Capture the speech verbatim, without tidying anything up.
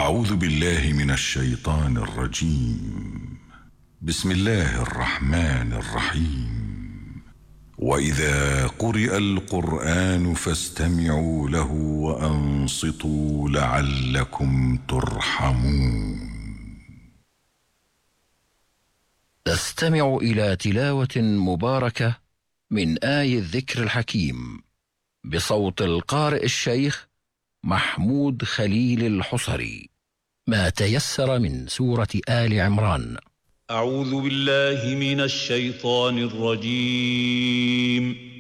أعوذ بالله من الشيطان الرجيم. بسم الله الرحمن الرحيم. وإذا قرئ القرآن فاستمعوا له وأنصتوا لعلكم ترحمون. تستمع إلى تلاوة مباركة من آي الذكر الحكيم بصوت القارئ الشيخ محمود خليل الحصري. ما تيسر من سورة آل عمران. أعوذ بالله من الشيطان الرجيم.